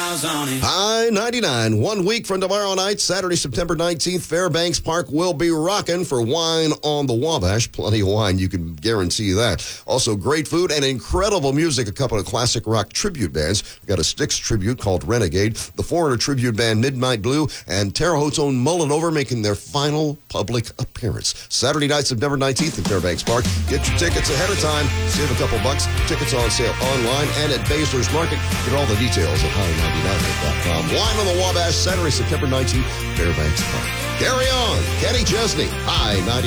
miles on it. High 99. 1 week from tomorrow night, Saturday, September 19th, Fairbanks Park will be rocking for Wine on the Wabash. Plenty of wine, you can guarantee that. Also, great food and incredible music. A couple of classic rock tribute bands. We've got a Styx tribute called Renegade, the Foreigner tribute band Midnight Blue, and Terre Haute's own Mullinover making their final public appearance. Saturday night, September 19th in Fairbanks Park. Get your tickets ahead of time. Save a couple bucks. Tickets on sale online and at Baszler's Market. Get all the details at high99.com. Wine on the Wabash, Saturday, September 19th, Fairbanks Park. Carry on. Kenny Chesney, High 99.